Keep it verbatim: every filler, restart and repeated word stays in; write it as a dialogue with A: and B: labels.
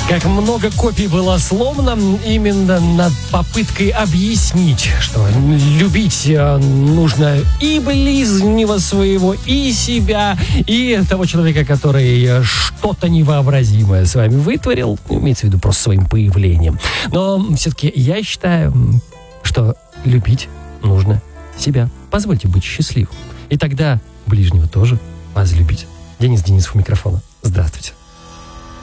A: Как много копий было сломано именно над попыткой объяснить, что любить нужно и ближнего своего, и себя, и того человека, который что-то невообразимое с вами вытворил, имеется в виду просто своим появлением. Но все-таки я считаю, что любить нужно себя. Позвольте быть счастливым. И тогда ближнего тоже возлюбить. Денис Денисов у микрофона. Здравствуйте.